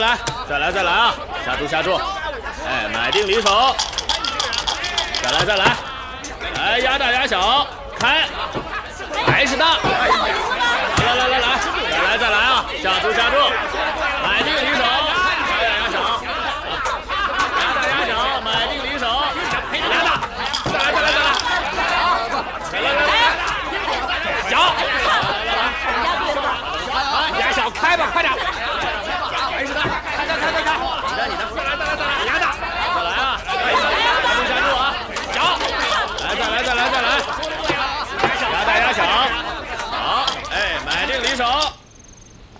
来，再来啊！下注，哎，买定离手，再来，来压大压小，开，还是大。